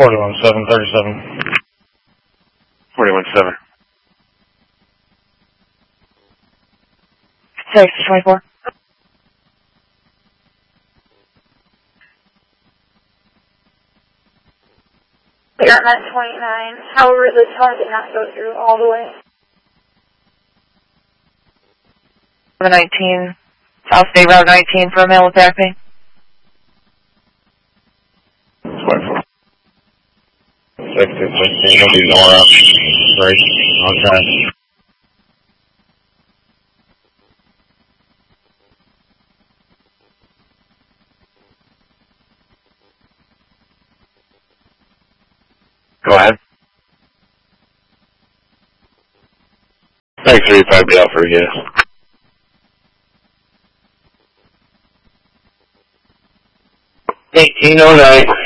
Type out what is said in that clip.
41-737. 41-7. 6-24. They got at 29. However, the tone did not go through all the way. 19, South State Route 19 for a male with back pain. 24. 6-16. He'll be Nora. Great. Okay. Go ahead. Thanks, 35 be out for a guess. 1809.